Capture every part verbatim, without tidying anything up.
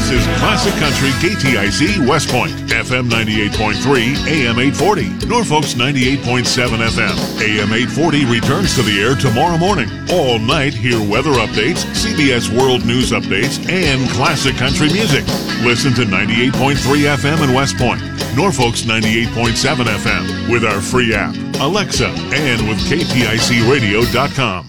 This is Classic Country K T I C West Point, F M ninety-eight point three, A M eight forty. Norfolk's ninety-eight point seven F M. A M eight forty returns to the air tomorrow morning. All night, hear weather updates, C B S World News updates, and classic country music. Listen to ninety-eight point three F M in West Point, Norfolk's ninety-eight point seven F M, with our free app, Alexa, and with K T I C radio dot com.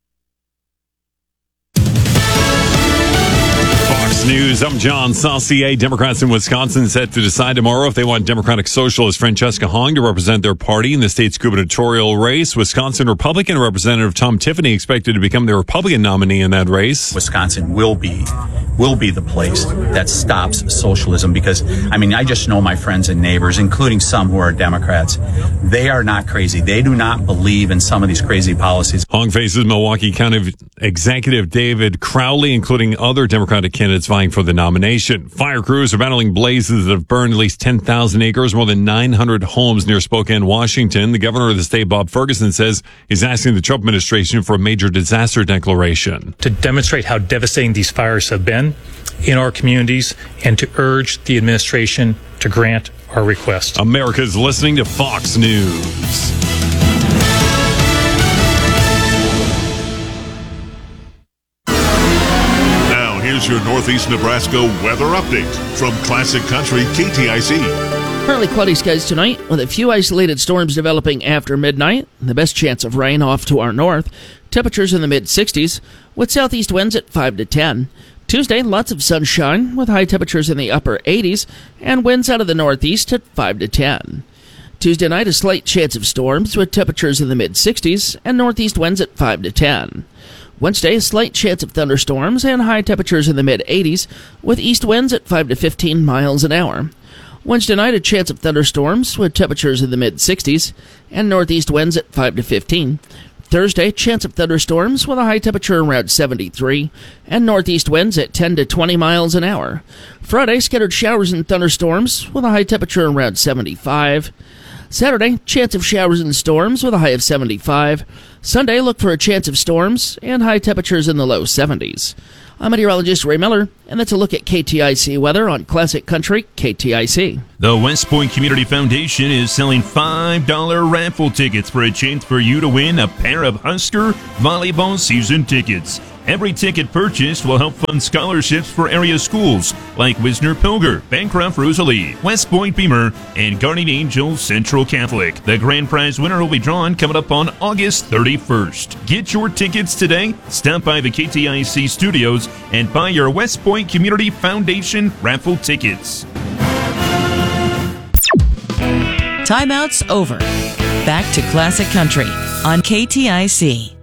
News. I'm John Saucier. Democrats in Wisconsin set to decide tomorrow if they want Democratic Socialist Francesca Hong to represent their party in the state's gubernatorial race. Wisconsin Republican Representative Tom Tiffany expected to become the Republican nominee in that race. Wisconsin will be will be the place that stops socialism because, I mean, I just know my friends and neighbors, including some who are Democrats. They are not crazy. They do not believe in some of these crazy policies. Hong faces Milwaukee County Executive David Crowley, including other Democratic candidates vying for the nomination. Fire crews are battling blazes that have burned at least ten thousand acres, more than nine hundred homes near Spokane, Washington. The governor of the state, Bob Ferguson, says he's asking the Trump administration for a major disaster declaration. To demonstrate how devastating these fires have been in our communities and to urge the administration to grant our request. America's listening to Fox News. Here's your Northeast Nebraska weather update from Classic Country K T I C. Partly cloudy skies tonight with a few isolated storms developing after midnight. The best chance of rain off to our north. Temperatures in the mid sixties with southeast winds at five to ten. Tuesday, lots of sunshine with high temperatures in the upper eighties and winds out of the northeast at five to ten. Tuesday night, a slight chance of storms with temperatures in the mid sixties and northeast winds at five to ten. Wednesday, a slight chance of thunderstorms and high temperatures in the mid eighties with east winds at five to fifteen miles an hour. Wednesday night, a chance of thunderstorms with temperatures in the mid sixties and northeast winds at five to fifteen. Thursday, chance of thunderstorms with a high temperature around seventy-three and northeast winds at ten to twenty miles an hour. Friday, scattered showers and thunderstorms with a high temperature around seventy-five. Saturday, chance of showers and storms with a high of seventy-five. Sunday, look for a chance of storms and high temperatures in the low seventies. I'm meteorologist Ray Miller, and that's a look at K T I C weather on Classic Country K T I C. The West Point Community Foundation is selling five dollar raffle tickets for a chance for you to win a pair of Husker volleyball season tickets. Every ticket purchased will help fund scholarships for area schools like Wisner-Pilger, Bancroft Rosalie, West Point Beamer, and Guardian Angels Central Catholic. The grand prize winner will be drawn coming up on August thirty-first. Get your tickets today. Stop by the K T I C studios and buy your West Point Community Foundation raffle tickets. Timeout's over. Back to Classic Country on K T I C.